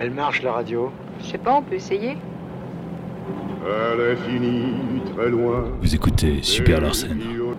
Elle marche la radio. Je sais pas, on peut essayer. À l'infini, très loin. Vous écoutez Super Larsen.